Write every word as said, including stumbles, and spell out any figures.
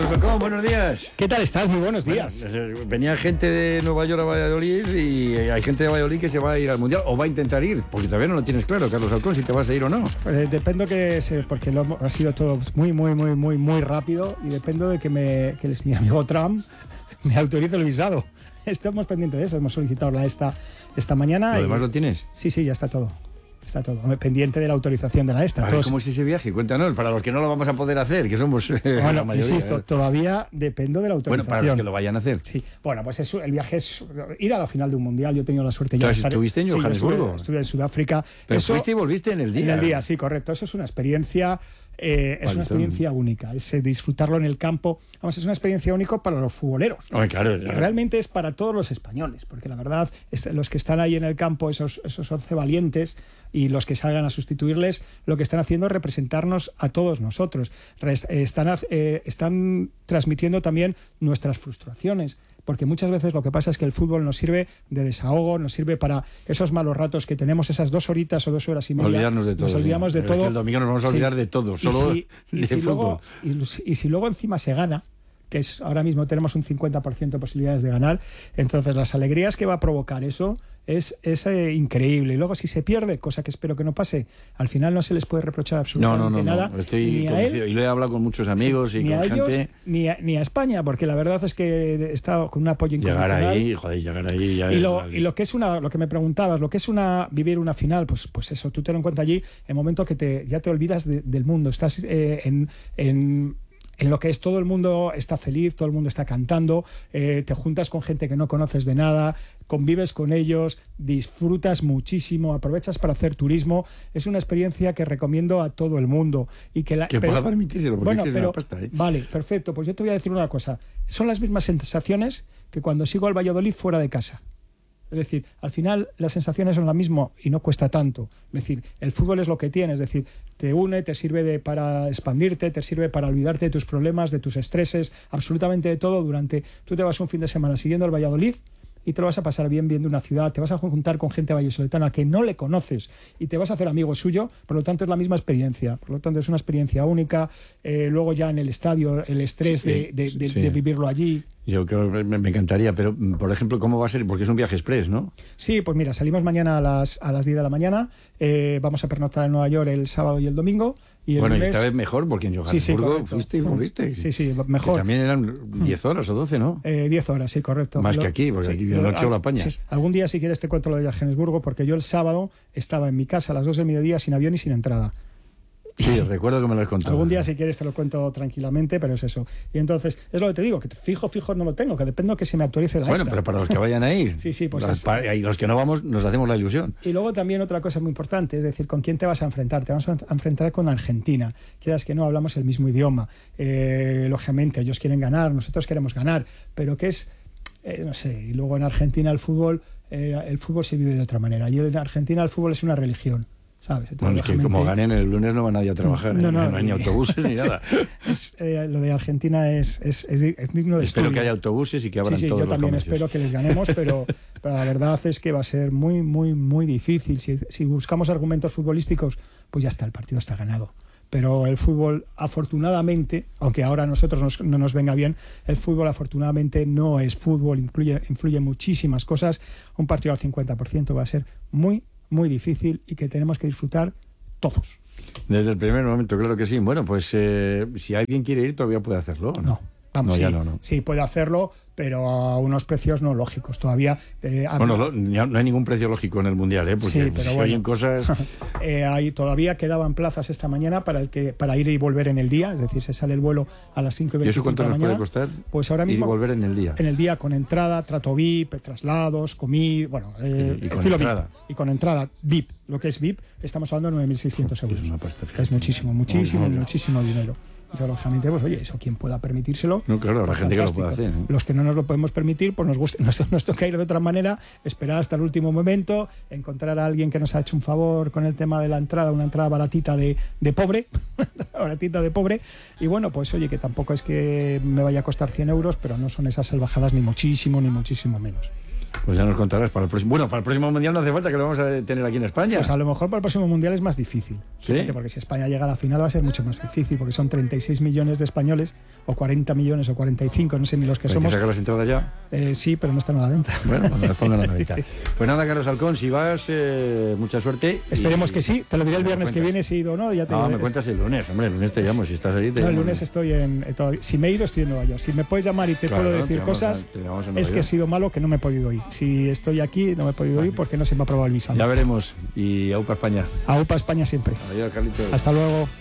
¿Cómo? Buenos días. ¿Qué tal estás? Muy buenos días. Bueno, venía gente de Nueva York a Valladolid y hay gente de Valladolid que se va a ir al Mundial o va a intentar ir, porque todavía no lo tienes claro, Carlos Alcón, si te vas a ir o no. Pues dependo que se, porque lo, ha sido todo muy, muy, muy, muy, muy rápido y dependo de que, me, que mi amigo Trump me autorice el visado. Estamos pendientes de eso, hemos solicitado la esta esta mañana. ¿Lo y, demás lo tienes? Sí, sí, ya está todo. Está todo. Pendiente de la autorización de la esta. A ver, ¿cómo es ese viaje? Cuéntanos, para los que no lo vamos a poder hacer, que somos eh, bueno, la mayoría. Insisto, ¿eh? todavía dependo de la autorización. Bueno, para los que lo vayan a hacer. Sí. Bueno, pues es, el viaje es ir a la final de un mundial. Yo he tenido la suerte ya de estar... ¿Estuviste en sí, Johannesburgo? Estuve, estuve en Sudáfrica. Pero Eso, fuiste y volviste en el día. En el día, sí, correcto. Eso es una experiencia... Eh, es una experiencia única, es eh, disfrutarlo en el campo. Vamos, es una experiencia única para los futboleros. Oye, claro, claro. Realmente es para todos los españoles, porque la verdad, es, los que están ahí en el campo, esos, esos once valientes y los que salgan a sustituirles, lo que están haciendo es representarnos a todos nosotros. Rest, eh, están, eh, están transmitiendo también nuestras frustraciones, porque muchas veces lo que pasa es que el fútbol nos sirve de desahogo, nos sirve para esos malos ratos que tenemos, esas dos horitas o dos horas y media. Olvidarnos de todo. Nos olvidamos sí. de todo. Es que el domingo nos vamos a olvidar sí. de todo, solo y si, de y si fútbol. Luego, y, y si luego encima se gana, que es ahora mismo tenemos un cincuenta por ciento de posibilidades de ganar, entonces las alegrías que va a provocar eso es, es eh, increíble. Y luego si se pierde, cosa que espero que no pase, al final no se les puede reprochar absolutamente no, no, no, nada. No, estoy ni a él, y lo he hablado con muchos amigos sí, y ni con a ellos, gente. Ni a, ni a España, porque la verdad es que he estado con un apoyo incondicional. Llegar ahí, joder, llegar ahí ya y es lo, la... y lo que es una, lo que me preguntabas, lo que es una vivir una final, pues, pues eso, tú te lo encuentras allí, en el momento que te, ya te olvidas de, del mundo, estás eh, en, en en lo que es todo el mundo está feliz, todo el mundo está cantando, eh, te juntas con gente que no conoces de nada, convives con ellos, disfrutas muchísimo, aprovechas para hacer turismo. Es una experiencia que recomiendo a todo el mundo. Y que la, que pero, pueda permitírselo, porque bueno, es que pero, es una pasta, ¿eh? Vale, perfecto. Pues yo te voy a decir una cosa. Son las mismas sensaciones que cuando sigo al Valladolid fuera de casa. Es decir, al final las sensaciones son las mismas y no cuesta tanto. Es decir, el fútbol es lo que tiene, es decir, te une, te sirve de, para expandirte, te sirve para olvidarte de tus problemas, de tus estreses, absolutamente de todo. Durante, tú te vas un fin de semana siguiendo al Valladolid y te lo vas a pasar bien viendo una ciudad, te vas a juntar con gente vallisoletana que no le conoces y te vas a hacer amigo suyo, por lo tanto es la misma experiencia, por lo tanto es una experiencia única. Eh, luego ya en el estadio, el estrés sí, de, de, de, sí. de vivirlo allí. Yo creo que me, me encantaría, pero por ejemplo, ¿cómo va a ser? Porque es un viaje express, ¿no? Sí, pues mira, salimos mañana a las, a las diez de la mañana, eh, vamos a pernoctar en Nueva York el sábado y el domingo. Y el bueno, lunes... y esta vez mejor, porque en Johannesburgo sí, sí, fuiste y volviste. Sí, sí, mejor. Que también eran diez horas o doce, ¿no? Eh, diez horas, sí, correcto. Más lo, que aquí, porque sí, aquí de noche o la pañas. Sí. Algún día, si quieres, te cuento lo de Johannesburgo, porque yo el sábado estaba en mi casa a las dos del mediodía sin avión y sin entrada. Sí, recuerdo que me lo has contado. Algún día, si quieres, te lo cuento tranquilamente, pero es eso. Y entonces, es lo que te digo, que fijo, fijo no lo tengo, que depende que se me actualice la Bueno, esta. pero para los que vayan a ir. Sí, sí, pues los, pa- y los que no vamos, nos hacemos la ilusión. Y luego también otra cosa muy importante, es decir, ¿con quién te vas a enfrentar? Te vas a enfrentar con Argentina. Quieras que no, hablamos el mismo idioma. Eh, lógicamente, ellos quieren ganar, nosotros queremos ganar, pero que es, eh, no sé, y luego en Argentina el fútbol, eh, el fútbol se vive de otra manera. Y en Argentina el fútbol es una religión. ¿Sabes? Entonces, bueno, es que como ganen el lunes no va nadie a trabajar, no, ¿eh? no, no hay ni autobuses ni nada. Es, eh, lo de Argentina es, es, es, es digno de Espero estudio. que haya autobuses y que abran sí, sí, todos yo los también comercios. espero que les ganemos, pero, pero la verdad es que va a ser muy, muy, muy difícil. Si, si buscamos argumentos futbolísticos, pues ya está, el partido está ganado. Pero el fútbol, afortunadamente, aunque ahora a nosotros nos, no nos venga bien, el fútbol afortunadamente no es fútbol, influye, influye muchísimas cosas. Un partido al cincuenta por ciento va a ser muy, muy difícil y que tenemos que disfrutar todos. Desde el primer momento, claro que sí. Bueno, pues eh, si alguien quiere ir, todavía puede hacerlo, ¿no? No, vamos, no, sí, ya no, no. sí, puede hacerlo, pero a unos precios no lógicos. Todavía... Eh, bueno, lo, no hay ningún precio lógico en el Mundial, ¿eh? Porque sí, pero se bueno, oyen cosas... eh, hay, todavía quedaban plazas esta mañana para el que para ir y volver en el día, es decir, se sale el vuelo a las cinco y veinticinco ¿Y eso cuánto de la nos mañana. puede costar? Pues ahora mismo... Ir y volver en el día. En el día, con entrada, trato V I P, traslados, comida, bueno, eh, y, y con estilo entrada. V I P. Y con entrada V I P, lo que es V I P, estamos hablando de nueve mil seiscientos euros. Es una pasta, es muchísimo, muchísimo, no, no, no. muchísimo dinero. Yo, lógicamente, pues oye, eso quien pueda permitírselo. No, claro, habrá pues, gente fantástico. que lo puede hacer, ¿eh? Los que no nos lo podemos permitir, pues nos, gusta, nos, nos toca ir de otra manera, esperar hasta el último momento, encontrar a alguien que nos ha hecho un favor con el tema de la entrada, una entrada baratita de, de pobre, baratita de pobre, y bueno, pues oye, que tampoco es que me vaya a costar cien euros, pero no son esas salvajadas ni muchísimo, ni muchísimo menos. Pues ya nos contarás para el próximo. Bueno, para el próximo mundial no hace falta, que lo vamos a tener aquí en España. Pues a lo mejor para el próximo mundial es más difícil. ¿Sí? Fíjate, porque si España llega a la final va a ser mucho más difícil, porque son treinta y seis millones de españoles, o cuarenta millones, o cuarenta y cinco, no sé ni los que ¿Hay somos. que sacar las entradas ya? Eh, sí, pero no están a la venta. Bueno, cuando las pongan a la venta. Pues nada, Carlos Halcón, si vas, eh, mucha suerte. Esperemos y... que sí. Te lo diré el Me viernes que cuentas. viene si he ido o no. Ya te No, diré. me cuentas el lunes, hombre, el lunes te llamo, si estás ahí te No, el llamo. lunes estoy en... eh, todavía- si me he ido, estoy en Nueva York. Si me puedes llamar y te Claro, puedo te decir llamamos cosas, a- te llamamos a Nueva es que he York. sido malo que no me he podido ir. Si estoy aquí, no me he podido ir porque no se me ha aprobado el visado. Ya veremos. Y AUPA España. A UPA España siempre. Adiós, Carlitos. Hasta luego.